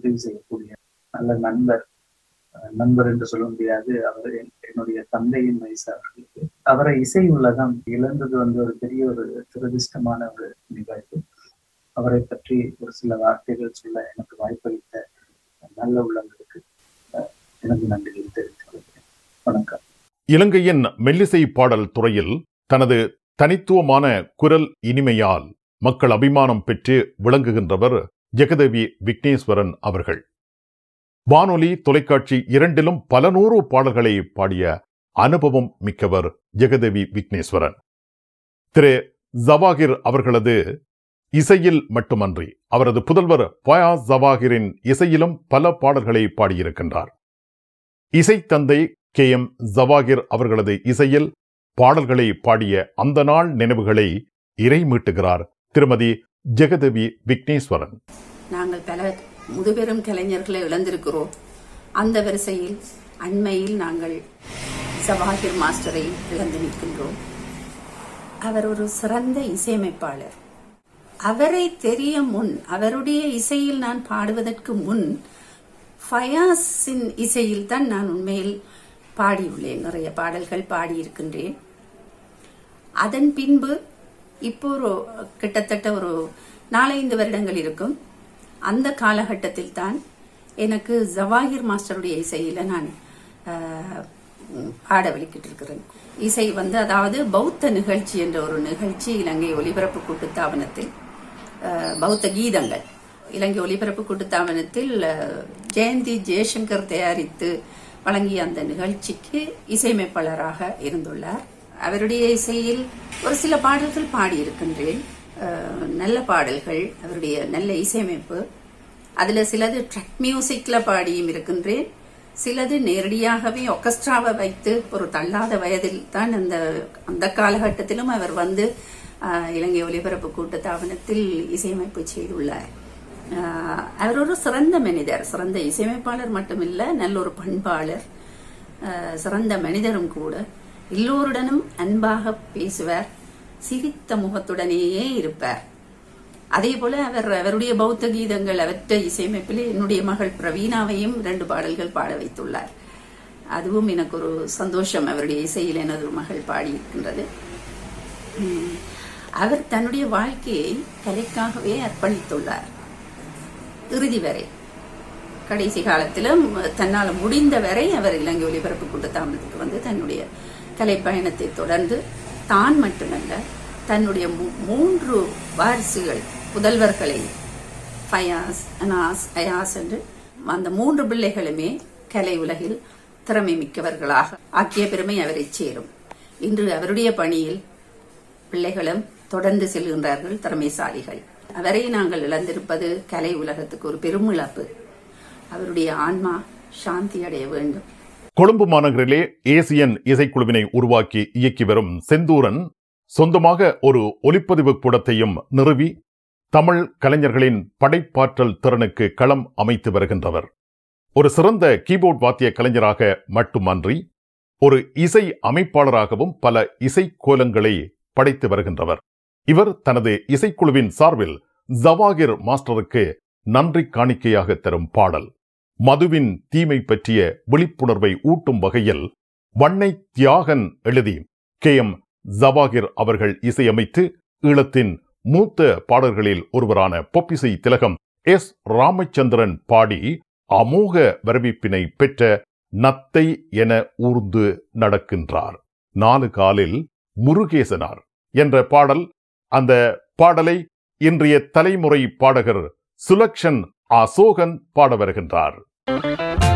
உதவி செய்யக்கூடிய நல்ல நண்பர். நண்பர் என்று சொல்ல முடியாது, அவர் என்னுடைய தந்தையின் வயசு அவர்களுக்கு. அவரை இசை உலகம் இழந்தது ஒரு பெரிய ஒரு துரதிர்ஷ்டமான ஒரு நிகழ்வு. அவரை பற்றி ஒரு சில வார்த்தைகள் சொல்ல எனக்கு வாய்ப்பளித்த நல்ல உள்ளங்களுக்கு எனக்கு நன்றியை தெரிவித்துக் கொள்கிறேன். வணக்கம். இலங்கையின் மெல்லிசை பாடல் துறையில் தனது தனித்துவமான குரல் இனிமையால் மக்கள் அபிமானம் பெற்று விளங்குகின்றவர் ஜெகதேவி விக்னேஸ்வரன் அவர்கள். வானொலி, தொலைக்காட்சி இரண்டிலும் பல நூறு பாடல்களை பாடிய அனுபவம் மிக்கவர் ஜெகதேவி விக்னேஸ்வரன். திரு ஜவாகிர் அவர்களது இசையில் மட்டுமன்றி அவரது புதல்வர் பயாஸ் ஜவாகிரின் இசையிலும் பல பாடல்களை பாடியிருக்கின்றார். இசை தந்தை KM ஜவாகிர் அவர்களது இசையில் பாடல்களை பாடிய அந்த நாள் நினைவுகளை இறைமீட்டுகிறார் திருமதி ஜெகதேவி விக்னேஸ்வரன். நாங்கள் பல முதுபெரும் கலைஞர்களை இழந்திருக்கிறோம். அந்த வரிசையில் அண்மையில் நாங்கள் ஜவாகிர் மாஸ்டரை இழந்து நிற்கின்றோம். அவர் ஒரு சிறந்த இசையமைப்பாளர். அவரை தெரிய முன், அவருடைய இசையில் நான் பாடுவதற்கு முன் ஃபயாஸின் இசையில் தான் நான் உண்மையில் பாடியுள்ளேன். நிறைய பாடல்கள் பாடியிருக்கின்றேன். அதன் பின்பு இப்போ கிட்டத்தட்ட ஒரு 4-5 வருடங்கள் இருக்கும். அந்த காலகட்டத்தில் தான் எனக்கு ஜவாகிர் மாஸ்டருடைய இசையில நான் பாட வலிக்கிட்டு இருக்கிறேன். இசை அதாவது பௌத்த நிகழ்ச்சி என்ற ஒரு நிகழ்ச்சி இலங்கை ஒலிபரப்பு கூட்டுத்தாபனத்தில், பௌத்த கீதங்கள் இலங்கை ஒலிபரப்பு கூட்டுத்தாபனத்தில் ஜெயந்தி ஜெயசங்கர் தயாரித்து வழங்கிய அந்த நிகழ்ச்சிக்கு இசையமைப்பாளராக இருந்துள்ளார். அவருடைய இசையில் ஒரு சில பாடல்கள் பாடியிருக்கின்றேன். நல்ல பாடல்கள், அவருடைய நல்ல இசையமைப்பு. அதுல சிலது ட்ராக் மியூசிக்ல பாடியும் இருக்கின்றேன். சிலது நேரடியாகவே ஒர்கெஸ்ட்ராவை வைத்து ஒரு தள்ளாத வயதில் தான் அந்த காலகட்டத்திலும் அவர் இலங்கை ஒலிபரப்பு கூட்டுத்தாபனத்தில் இசையமைப்பு செய்துள்ளார். அவர் ஒரு சிறந்த மனிதர், சிறந்த இசையமைப்பாளர் மட்டுமில்ல, நல்ல ஒரு பண்பாளர், சிறந்த மனிதரும் கூட. எல்லோருடனும் அன்பாக பேசுவார், சிரித்த முகத்துடனேயே இருப்பார். அதே போல அவருடைய பௌத்த கீதங்கள், அவற்றை இசையமைப்பில் என்னுடைய மகள் பிரவீனாவையும் 2 பாடல்கள் பாட வைத்துள்ளார். அதுவும் எனக்கு ஒரு சந்தோஷம். அவருடைய இசையில் எனது மகள் பாடியிருக்கின்றது. அவர் தன்னுடைய வாழ்க்கையை கலைக்காகவே அர்ப்பணித்துள்ளார். இறுதி வரை, கடைசி காலத்திலும் தன்னால் முடிந்த வரை அவர் இலங்கை ஒலிபரப்பு கூட்டுத்தாபனத்துக்கு தன்னுடைய கலை பயணத்தை தொடர்ந்து தான் மட்டுமல்ல, தன்னுடைய 3 வாரிசுகள், புதல்வர்களை ஃபயாஸ், அனாஸ், அயாஸ் என்று அந்த 3 பிள்ளைகளுமே கலை உலகில் திறமை மிக்கவர்களாக ஆக்கிய பெருமை அவரை சேரும். இன்று அவருடைய பணியில் பிள்ளைகளும் தொடர்ந்து செல்கின்றார்கள், திறமைசாலிகள். அவரை நாங்கள் இழந்திருப்பது கலை உலகத்துக்கு ஒரு பெரும் இழப்பு. அவருடைய ஆன்மா சாந்தி அடைய வேண்டும். கொழும்பு மாநகரிலே ஏசியன் இசைக்குழுவினை உருவாக்கி இயக்கி வரும் செந்தூரன் சொந்தமாக ஒரு ஒலிப்பதிவு கூடத்தையும் நிறுவி தமிழ் கலைஞர்களின் படைப்பாற்றல் திறனுக்கு களம் அமைத்து வருகின்றவர். ஒரு சிறந்த கீபோர்ட் வாத்திய கலைஞராக மட்டுமன்றி ஒரு இசை அமைப்பாளராகவும் பல இசை கோலங்களை படைத்து வருகின்றவர். இவர் தனது இசைக்குழுவின் சார்பில் ஜவாகிர் மாஸ்டருக்கு நன்றி காணிக்கையாக தரும் பாடல் மதுவின் தீமை பற்றிய விழிப்புணர்வை ஊட்டும் வகையில் வண்ணை தியாகன் எழுதி KM ஜவாகிர் அவர்கள் இசையமைத்து ஈழத்தின் மூத்த பாடல்களில் ஒருவரான பொப்பிசை திலகம் S ராமச்சந்திரன் பாடி அமோக வரவேற்பினை பெற்ற நத்தை என ஊர்ந்து நடக்கின்றார் 4 காலில் முருகேசனார் என்ற பாடல். அந்த பாடலை இன்றைய தலைமுறை பாடகர் சுலக்ஷன் அசோகன் பாட வருகின்றார்.